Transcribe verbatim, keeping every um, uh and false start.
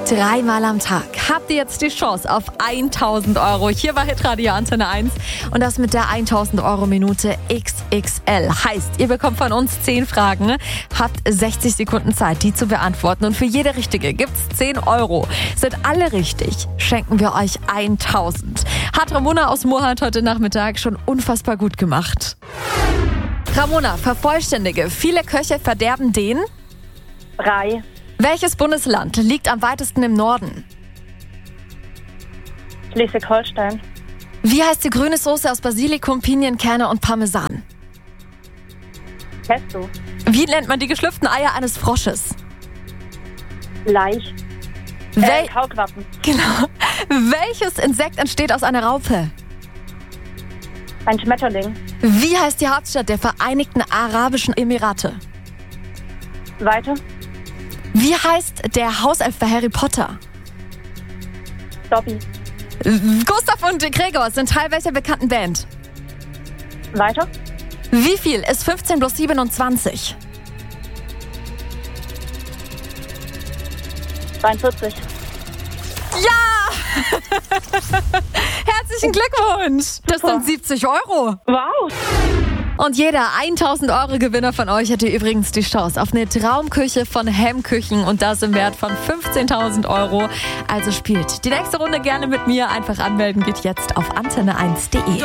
Dreimal am Tag habt ihr jetzt die Chance auf tausend Euro. Hier bei Hitradio Antenne eins und das mit der tausend Euro Minute X X L. Heißt, ihr bekommt von uns zehn Fragen, habt sechzig Sekunden Zeit, die zu beantworten und für jede richtige gibt's zehn Euro. Sind alle richtig, schenken wir euch tausend. Hat Ramona aus Moorhardt heute Nachmittag schon unfassbar gut gemacht. Ramona, vervollständige. Viele Köche verderben den... Brei. Welches Bundesland liegt am weitesten im Norden? Schleswig-Holstein. Wie heißt die grüne Soße aus Basilikum, Pinienkerne und Parmesan? Pesto. Wie nennt man die geschlüpften Eier eines Frosches? Laich. Wel- Äh, Kaulquappen. genau. Welches Insekt entsteht aus einer Raupe? Ein Schmetterling. Wie heißt die Hauptstadt der Vereinigten Arabischen Emirate? Weiter. Wie heißt der Hauself bei Harry Potter? Dobby. Gustav und Gregor sind Teil welcher bekannten Band? Weiter. Wie viel ist fünfzehn plus siebenundzwanzig? zweiundvierzig. Ja! Herzlichen Glückwunsch! Das Super. sind siebzig Euro. Wow. Und jeder tausend Euro Gewinner von euch hätte übrigens die Chance auf eine Traumküche von Hemmküchen und das im Wert von fünfzehntausend Euro. Also spielt die nächste Runde gerne mit mir. Einfach anmelden geht jetzt auf antenne eins punkt de.